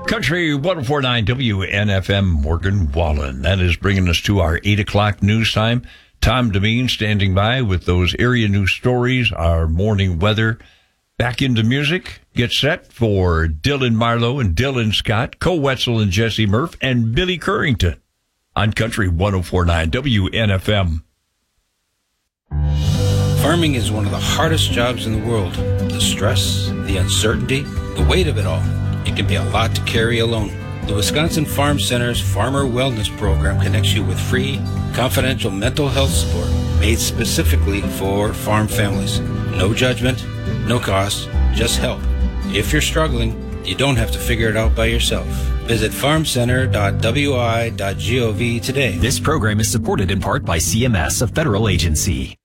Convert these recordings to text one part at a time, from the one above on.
Country 104.9 WNFM, Morgan Wallen. That is bringing us to our 8 o'clock news time. Tom Devine standing by with those area news stories, our morning weather. Back into music. Get set for Dylan Marlowe and Dylan Scott, Co Wetzel and Jesse Murph, and Billy Currington on Country 104.9 WNFM. Farming is one of the hardest jobs in the world. The stress, the uncertainty, the weight of it all. It can be a lot to carry alone. The Wisconsin Farm Center's Farmer Wellness Program connects you with free, confidential mental health support made specifically for farm families. No judgment, no cost, just help. If you're struggling, you don't have to figure it out by yourself. Visit farmcenter.wi.gov today. This program is supported in part by CMS, a federal agency.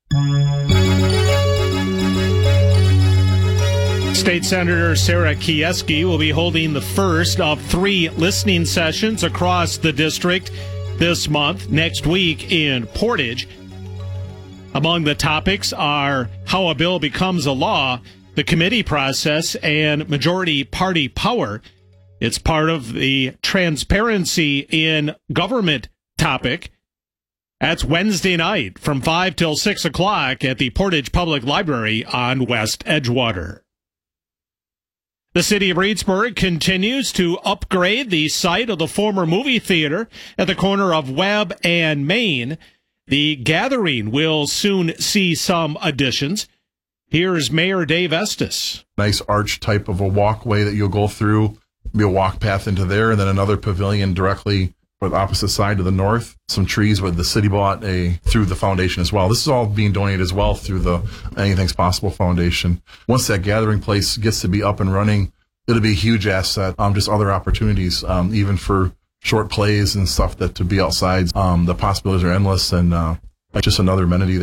State Senator Sarah Kieski will be holding the first of 3 listening sessions across the district this month, next week in Portage. Among the topics are how a bill becomes a law, the committee process, and majority party power. It's part of the transparency in government topic. That's Wednesday night from 5 till 6 o'clock at the Portage Public Library on West Edgewater. The city of Reedsburg continues to upgrade the site of the former movie theater at the corner of Webb and Main. The Gathering will soon see some additions. Here's Mayor Dave Estes. Nice arch type of a walkway that you'll go through, be a walk path into there, and then another pavilion directly for the opposite side to the north. Some trees where the city bought through the foundation as well. This is all being donated as well through the Anything's Possible Foundation. Once that gathering place gets to be up and running, it'll be a huge asset. Just other opportunities, even for short plays and stuff that to be outside. The possibilities are endless, and just another amenity